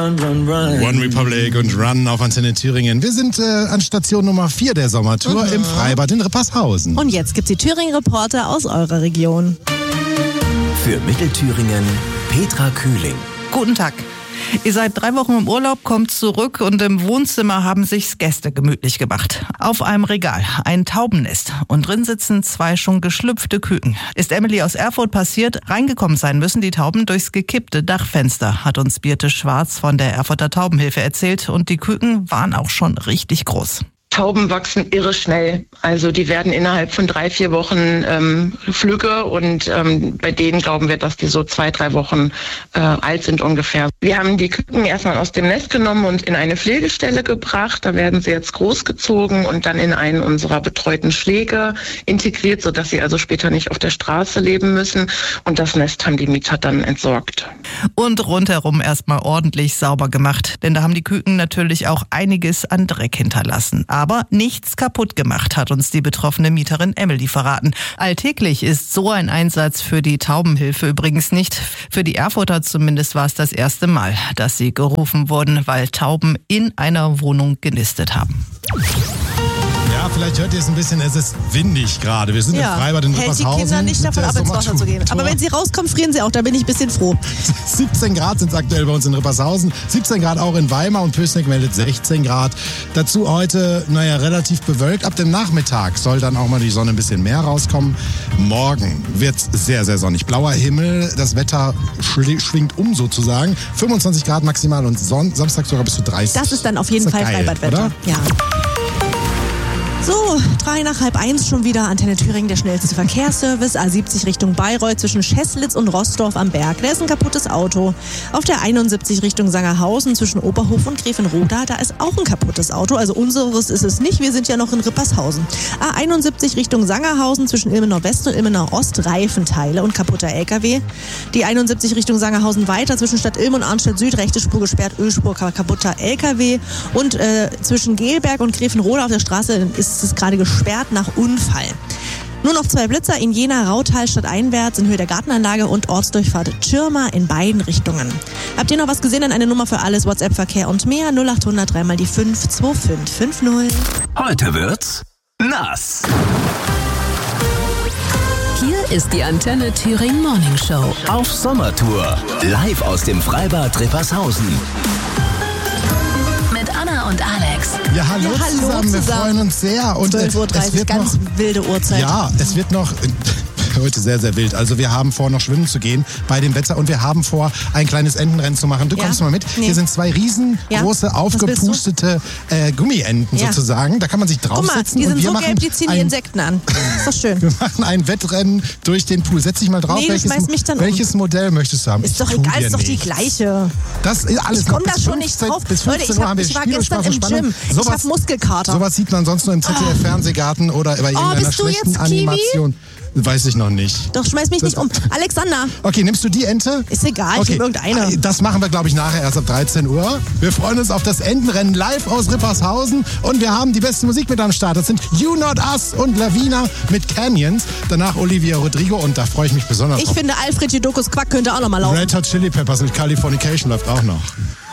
One Republic und Run auf Antenne Thüringen. Wir sind an Station Nummer 4 der Sommertour im Freibad in Rippershausen. Und jetzt gibt's die Thüringen-Reporter aus eurer Region. Für Mittelthüringen Petra Kühling. Guten Tag. Ihr seid 3 Wochen im Urlaub, kommt zurück und im Wohnzimmer haben sich's Gäste gemütlich gemacht. Auf einem Regal ein Taubennest und drin sitzen 2 schon geschlüpfte Küken. Ist Emily aus Erfurt passiert, reingekommen sein müssen die Tauben durchs gekippte Dachfenster, hat uns Birte Schwarz von der Erfurter Taubenhilfe erzählt, und die Küken waren auch schon richtig groß. Tauben wachsen irre schnell. Also die werden innerhalb von 3-4 Wochen flügge und bei denen glauben wir, dass die so 2-3 Wochen alt sind ungefähr. Wir haben die Küken erstmal aus dem Nest genommen und in eine Pflegestelle gebracht. Da werden sie jetzt großgezogen und dann in einen unserer betreuten Schläge integriert, sodass sie also später nicht auf der Straße leben müssen. Und das Nest haben die Mieter dann entsorgt. Und rundherum erstmal ordentlich sauber gemacht, denn da haben die Küken natürlich auch einiges an Dreck hinterlassen. Aber nichts kaputt gemacht, hat uns die betroffene Mieterin Emily verraten. Alltäglich ist so ein Einsatz für die Taubenhilfe übrigens nicht. Für die Erfurter zumindest war es das erste Mal, dass sie gerufen wurden, weil Tauben in einer Wohnung genistet haben. Ja, vielleicht hört ihr es ein bisschen, es ist windig gerade. Wir sind im Freibad in Rippershausen. Hält die Kinder nicht davon ab, ins Wasser zu gehen. Aber wenn sie rauskommen, frieren sie auch, da bin ich ein bisschen froh. 17 Grad sind es aktuell bei uns in Rippershausen, 17 Grad auch in Weimar und Pößneck meldet 16 Grad. Dazu heute, relativ bewölkt. Ab dem Nachmittag soll dann auch mal die Sonne ein bisschen mehr rauskommen. Morgen wird es sehr, sehr sonnig. Blauer Himmel, das Wetter schwingt um sozusagen. 25 Grad maximal und Samstag sogar bis zu 30. Das ist dann auf jeden Fall Freibadwetter. Ja. So, 1:03 schon wieder Antenne Thüringen, der schnellste Verkehrsservice. A70 Richtung Bayreuth zwischen Scheßlitz und Roßdorf am Berg. Da ist ein kaputtes Auto. Auf der 71 Richtung Sangerhausen zwischen Oberhof und Grevenroda, da ist auch ein kaputtes Auto. Also unseres ist es nicht, wir sind ja noch in Rippershausen. A71 Richtung Sangerhausen zwischen Ilmenau West und Ilmenau Ost, Reifenteile und kaputter LKW. Die 71 Richtung Sangerhausen weiter zwischen Stadt Ilm und Arnstadt Süd, rechte Spur gesperrt, Ölspur, kaputter LKW. Und zwischen Gelberg und Grevenroda auf der Straße ist es gerade gesperrt nach Unfall. Nur noch 2 Blitzer in Jena, Rautal stadteinwärts in Höhe der Gartenanlage und Ortsdurchfahrt Tschirma in beiden Richtungen. Habt ihr noch was gesehen? Dann eine Nummer für alles, WhatsApp-Verkehr und mehr, 0800 3 mal die 5 2550. Heute wird's nass. Hier ist die Antenne Thüringen Morning Show. Auf Sommertour. Live aus dem Freibad Rippershausen. Anna und Alex. Ja, hallo zusammen. Wir freuen uns sehr. Und 12:30 Uhr, ganz wilde Uhrzeit. Ja, es wird noch heute sehr, sehr wild. Also wir haben vor, noch schwimmen zu gehen bei dem Wetter und wir haben vor, ein kleines Entenrennen zu machen. Du kommst mal mit. Nee. Hier sind 2 riesengroße, aufgepustete Gummienten sozusagen. Da kann man sich draufsetzen. Guck mal, die sind so gelb, die ziehen die Insekten an. Ist doch schön. Wir machen ein Wettrennen durch den Pool. Setz dich mal drauf. Nee, welches Modell möchtest du haben? Ist doch egal, ist doch die gleiche. Das ist alles. Ich komme da schon nicht drauf. Bis 15 Uhr haben wir ich war gestern im Gym. Ich habe Muskelkater. Sowas sieht man sonst nur im ZDF-Fernsehgarten oder bei irgendeiner schlechten Animation. Weiß ich noch nicht. Doch, schmeiß mich nicht um. Alexander. Okay, nimmst du die Ente? Ist egal, ich nehme irgendeine. Das machen wir, glaube ich, nachher erst ab 13 Uhr. Wir freuen uns auf das Entenrennen live aus Rippershausen und wir haben die beste Musik mit am Start. Das sind You Not Us und Lavina mit Canyons. Danach Olivia Rodrigo und da freue ich mich besonders drauf. Ich finde, Alfred Jodokus Quack könnte auch noch mal laufen. Red Hot Chili Peppers mit Californication läuft auch noch.